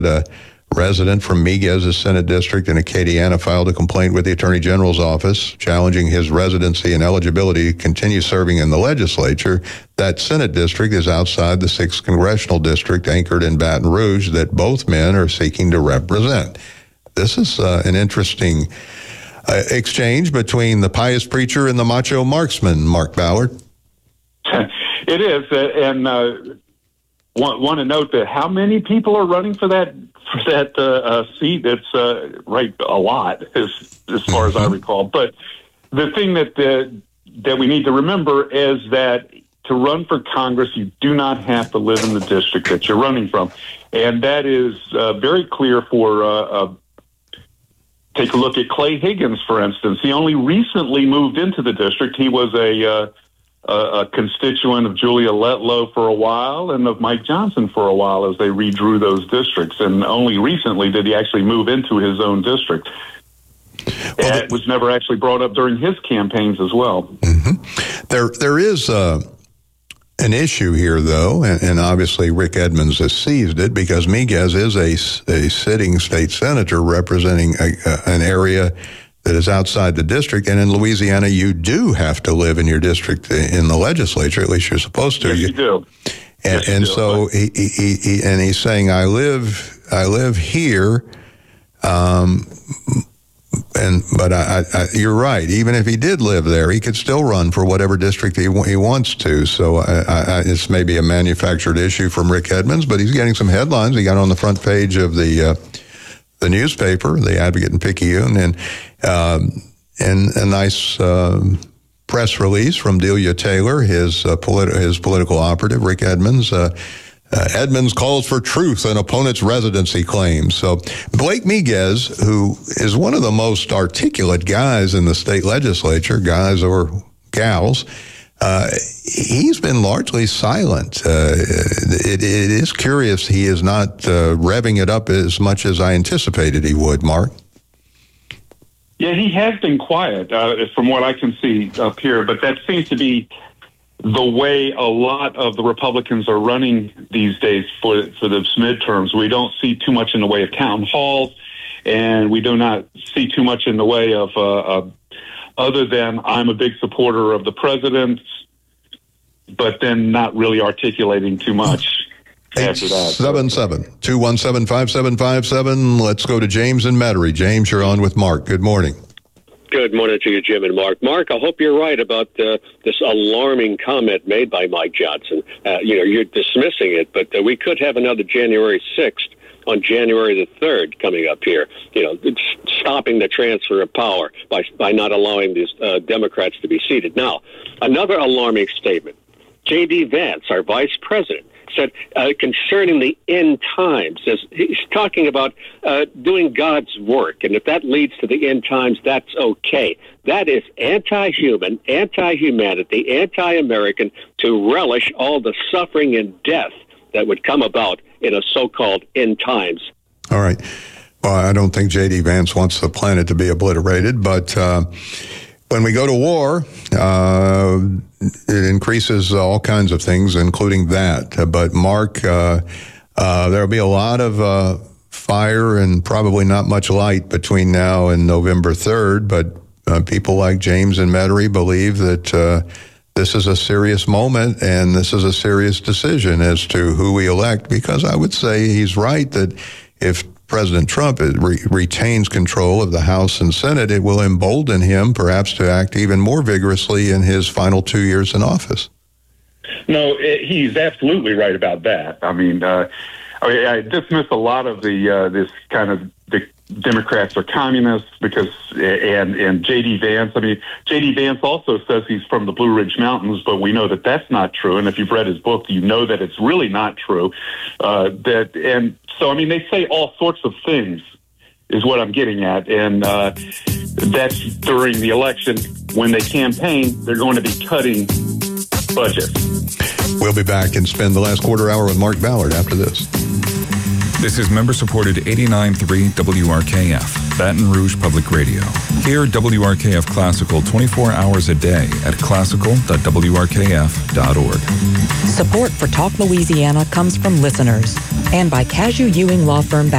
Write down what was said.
resident from Miguez's Senate district in Acadiana filed a complaint with the Attorney General's office challenging his residency and eligibility to continue serving in the legislature. That Senate district is outside the 6th Congressional District anchored in Baton Rouge that both men are seeking to represent. This is an interesting exchange between the pious preacher and the macho marksman, Mark Ballard. It is, and want to note that how many people are running for that seat? It's right, a lot as far as I recall. But the thing that we need to remember is that to run for Congress, you do not have to live in the district that you're running from, and that is very clear for. Take a look at Clay Higgins, for instance. He only recently moved into the district. He was a constituent of Julia Letlow for a while and of Mike Johnson for a while as they redrew those districts. And only recently did he actually move into his own district. Well, it was never actually brought up during his campaigns as well. Mm-hmm. There is an issue here, though, and obviously Rick Edmonds has seized it because Miguez is a sitting state senator representing an area that is outside the district. And in Louisiana, you do have to live in your district in the legislature. At least you're supposed to. Yes, you do. And so he's saying, I live here. But you're right. Even if he did live there, he could still run for whatever district he wants to. So it's maybe a manufactured issue from Rick Edmonds, but he's getting some headlines. He got on the front page of the newspaper, the Advocate and Picayune, and a nice press release from Delia Taylor, his political operative, Rick Edmonds. Edmonds calls for truth in opponent's residency claims. So Blake Miguez, who is one of the most articulate guys in the state legislature, guys or gals, he's been largely silent. It is curious he is not revving it up as much as I anticipated he would, Mark. Yeah, he has been quiet from what I can see up here, but that seems to be the way a lot of the Republicans are running these days for the midterms. We don't see too much in the way of town halls, and we do not see too much in the way of other than I'm a big supporter of the president, but then not really articulating too much after that. 877-217-5757. Let's go to James in Metairie. James, you're on with Mark. Good morning. Good morning to you, Jim and Mark. Mark, I hope you're right about this alarming comment made by Mike Johnson. You're dismissing it, but we could have another January 6th on January the 3rd coming up here. It's stopping the transfer of power by not allowing these Democrats to be seated. Now, another alarming statement. J.D. Vance, our vice president, said concerning the end times, as he's talking about doing God's work, and if that leads to the end times, that's okay. That is anti-human, anti-humanity, anti-American to relish all the suffering and death that would come about in a so-called end times. All right. Well, I don't think J.D. Vance wants the planet to be obliterated, but when we go to war, it increases all kinds of things, including that. But, Mark, there'll be a lot of fire and probably not much light between now and November 3rd. But people like James and Metairie believe that this is a serious moment and this is a serious decision as to who we elect, because I would say he's right that if President Trump retains control of the House and Senate, it will embolden him perhaps to act even more vigorously in his final 2 years in office. No, he's absolutely right about that. I dismiss a lot of this kind of the Democrats are communists because and J.D. Vance. J.D. Vance also says he's from the Blue Ridge Mountains, but we know that that's not true. And if you've read his book, you know that it's really not true. They say all sorts of things is what I'm getting at. And that's during the election. When they campaign, they're going to be cutting budgets. We'll be back and spend the last quarter hour with Mark Ballard after this. This is member-supported 89.3 WRKF, Baton Rouge Public Radio. Hear WRKF Classical 24 hours a day at classical.wrkf.org. Support for Talk Louisiana comes from listeners. and by Cashew Ewing Law Firm.